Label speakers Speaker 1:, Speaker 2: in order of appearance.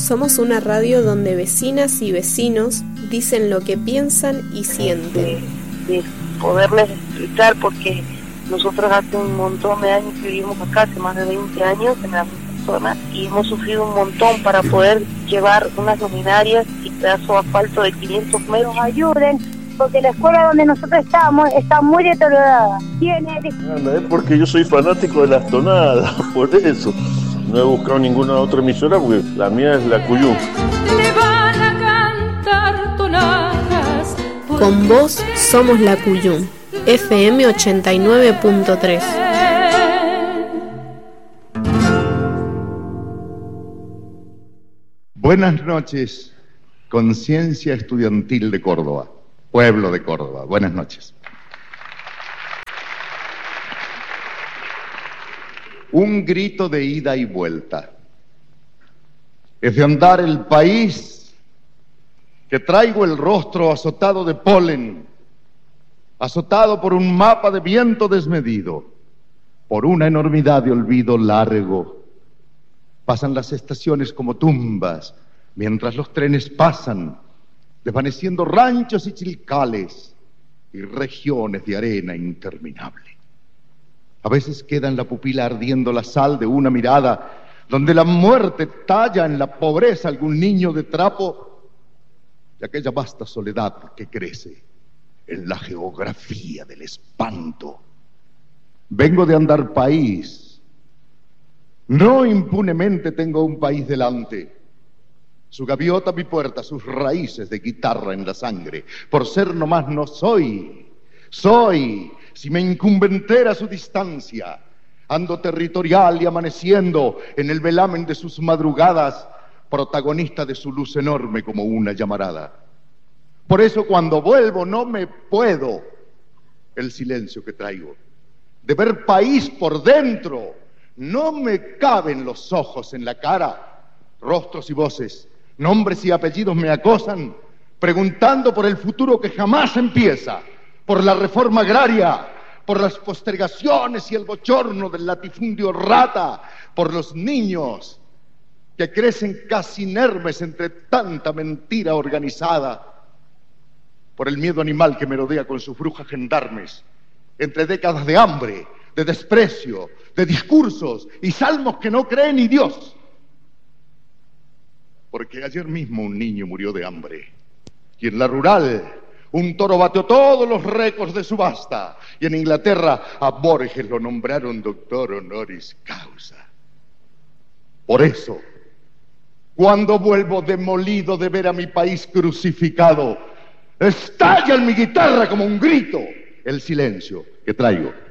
Speaker 1: Somos una radio donde vecinas y vecinos dicen lo que piensan y sienten.
Speaker 2: De poderles explicar, porque nosotros hace un montón de años que vivimos acá, hace más de 20 años en la misma zona, y hemos sufrido un montón para poder llevar unas luminarias y pedazos de asfalto de 500 metros.
Speaker 3: Ayuden, porque la escuela donde nosotros estamos está muy deteriorada.
Speaker 4: Es porque yo soy fanático de las tonadas, por eso. No he buscado ninguna otra emisora porque la mía es la Cuyum.
Speaker 5: Le van a cantar tonadas.
Speaker 1: Con vos somos la Cuyum, FM 89.3.
Speaker 6: Buenas noches, Conciencia Estudiantil de Córdoba, pueblo de Córdoba. Buenas noches. Un grito de ida y vuelta. Es de andar el país que traigo el rostro azotado de polen, azotado por un mapa de viento desmedido, por una enormidad de olvido largo. Pasan las estaciones como tumbas, mientras los trenes pasan, desvaneciendo ranchos y chilcales y regiones de arena interminable. A veces queda en la pupila ardiendo la sal de una mirada, donde la muerte talla en la pobreza algún niño de trapo, y aquella vasta soledad que crece en la geografía del espanto. Vengo de andar país. No impunemente tengo un país delante. Su gaviota a mi puerta, sus raíces de guitarra en la sangre. Por ser nomás no soy. Soy, si me incumbe entera su distancia. Ando territorial y amaneciendo en el velamen de sus madrugadas, protagonista de su luz enorme como una llamarada. Por eso cuando vuelvo no me puedo el silencio que traigo. De ver país por dentro, no me caben los ojos en la cara. Rostros y voces, nombres y apellidos me acosan, preguntando por el futuro que jamás empieza, por la reforma agraria, por las postergaciones y el bochorno del latifundio rata, por los niños que crecen casi inermes entre tanta mentira organizada, por el miedo animal que merodea con sus brujas gendarmes, entre décadas de hambre, de desprecio, de discursos y salmos que no cree ni Dios. Porque ayer mismo un niño murió de hambre, y en la rural un toro batió todos los récords de subasta, y en Inglaterra a Borges lo nombraron doctor honoris causa. Por eso, cuando vuelvo demolido de ver a mi país crucificado, estalla en mi guitarra como un grito el silencio que traigo.